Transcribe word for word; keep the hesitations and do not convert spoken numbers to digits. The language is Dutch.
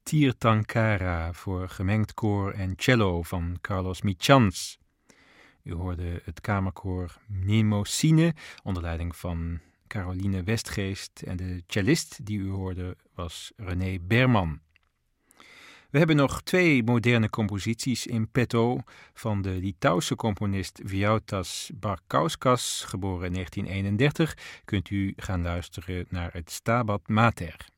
Tirthankara voor gemengd koor en cello van Carlos Michans. U hoorde het kamerkoor Mnemosine onder leiding van Caroline Westgeest en de cellist die u hoorde was René Berman. We hebben nog twee moderne composities in petto van de Litouwse componist Vytautas Barkauskas, geboren in negentien eenendertig. Kunt u gaan luisteren naar het Stabat Mater.